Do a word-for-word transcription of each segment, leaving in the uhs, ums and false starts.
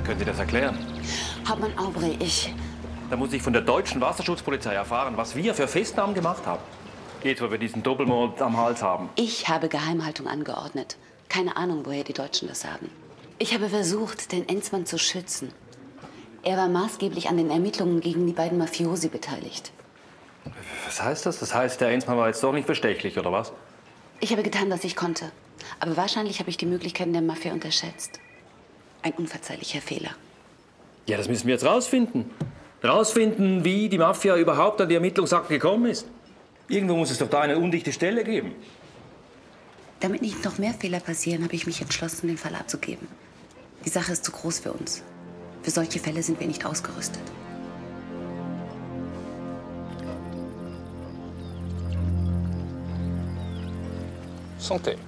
Können Sie das erklären? Hauptmann Aubry, ich... Da muss ich von der deutschen Wasserschutzpolizei erfahren, was wir für Festnahmen gemacht haben. Geht, wo wir diesen Doppelmord am Hals haben. Ich habe Geheimhaltung angeordnet. Keine Ahnung, woher die Deutschen das haben. Ich habe versucht, den Enzmann zu schützen. Er war maßgeblich an den Ermittlungen gegen die beiden Mafiosi beteiligt. Was heißt das? Das heißt, der Enzmann war jetzt doch nicht bestechlich, oder was? Ich habe getan, was ich konnte. Aber wahrscheinlich habe ich die Möglichkeiten der Mafia unterschätzt. Ein unverzeihlicher Fehler. Ja, das müssen wir jetzt rausfinden. Rausfinden, wie die Mafia überhaupt an die Ermittlungsakten gekommen ist. Irgendwo muss es doch da eine undichte Stelle geben. Damit nicht noch mehr Fehler passieren, habe ich mich entschlossen, den Fall abzugeben. Die Sache ist zu groß für uns. Für solche Fälle sind wir nicht ausgerüstet. Santé.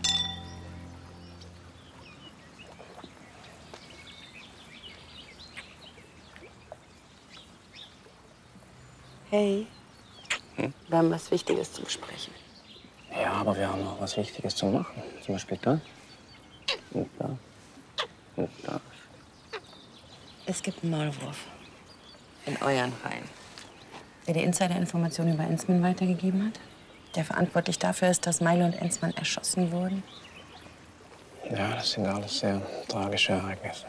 Hey, Hm? wir haben was Wichtiges zu besprechen. Ja, aber wir haben auch was Wichtiges zu machen. Zum Beispiel das und das und das. Es gibt einen Maulwurf in euren Reihen, der die Insider-Informationen über Enzmann weitergegeben hat, der verantwortlich dafür ist, dass Meile und Enzmann erschossen wurden. Ja, das sind alles sehr tragische Ereignisse.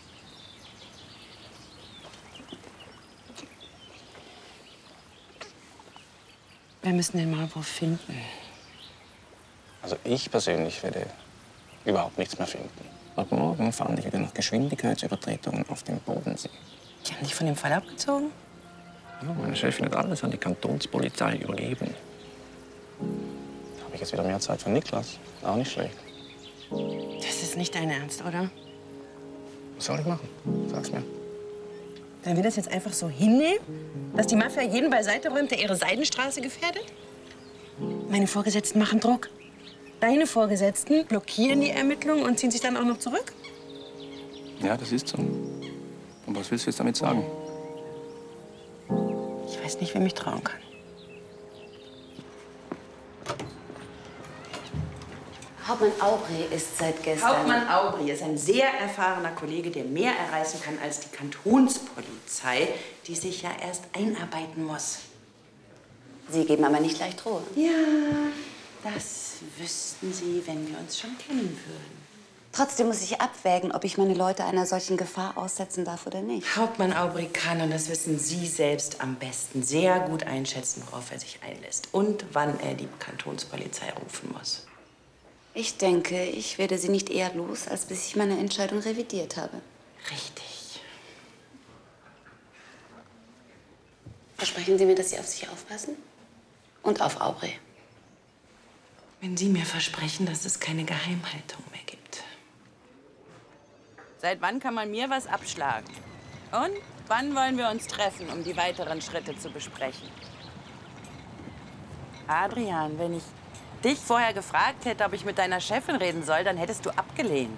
Wir müssen den Maulwurf finden. Also ich persönlich werde überhaupt nichts mehr finden. Ab morgen fahren die wieder nach Geschwindigkeitsübertretungen auf dem Bodensee. Die haben dich von dem Fall abgezogen? Ja, meine Chefin hat alles an die Kantonspolizei übergeben. Da habe ich jetzt wieder mehr Zeit für Niklas. Auch nicht schlecht. Das ist nicht dein Ernst, oder? Was soll ich machen? Sag's mir. Sollen wir das jetzt einfach so hinnehmen, dass die Mafia jeden beiseite räumt, der ihre Seidenstraße gefährdet? Meine Vorgesetzten machen Druck. Deine Vorgesetzten blockieren die Ermittlungen und ziehen sich dann auch noch zurück? Ja, das ist so. Und was willst du jetzt damit sagen? Ich weiß nicht, wem ich trauen kann. Hauptmann Aubry ist seit gestern... Hauptmann Aubry ist ein sehr erfahrener Kollege, der mehr erreichen kann als die Kantonspolizei, die sich ja erst einarbeiten muss. Sie geben aber nicht leicht Ruhe. Ja, das wüssten Sie, wenn wir uns schon kennen würden. Trotzdem muss ich abwägen, ob ich meine Leute einer solchen Gefahr aussetzen darf oder nicht. Hauptmann Aubry kann, und das wissen Sie selbst am besten, sehr gut einschätzen, worauf er sich einlässt und wann er die Kantonspolizei rufen muss. Ich denke, ich werde sie nicht eher los, als bis ich meine Entscheidung revidiert habe. Richtig. Versprechen Sie mir, dass Sie auf sich aufpassen? Und auf Aubry. Wenn Sie mir versprechen, dass es keine Geheimhaltung mehr gibt. Seit wann kann man mir was abschlagen? Und wann wollen wir uns treffen, um die weiteren Schritte zu besprechen? Adrian, wenn ich dich vorher gefragt hätte, ob ich mit deiner Chefin reden soll, dann hättest du abgelehnt.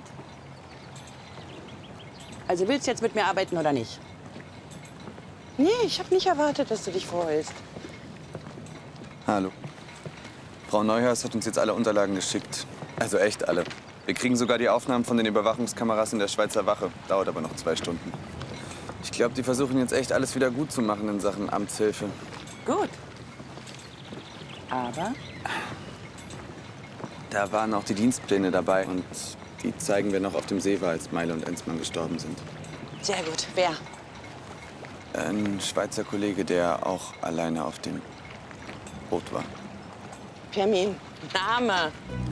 Also willst du jetzt mit mir arbeiten oder nicht? Nee, ich habe nicht erwartet, dass du dich freust. Hallo. Frau Neuhaus hat uns jetzt alle Unterlagen geschickt. Also echt alle. Wir kriegen sogar die Aufnahmen von den Überwachungskameras in der Schweizer Wache. Dauert aber noch zwei Stunden. Ich glaube, die versuchen jetzt echt alles wieder gut zu machen in Sachen Amtshilfe. Gut. Aber? Da waren auch die Dienstpläne dabei und die zeigen wir noch auf dem See war, als Meile und Enzmann gestorben sind. Sehr gut. Wer? Ein Schweizer Kollege, der auch alleine auf dem Boot war. Pirmin. Name.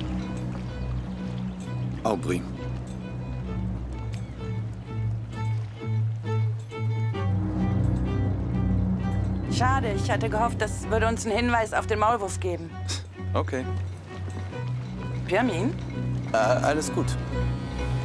Aubry. Schade, ich hatte gehofft, das würde uns einen Hinweis auf den Maulwurf geben. Okay. Pirmin? Äh, alles gut.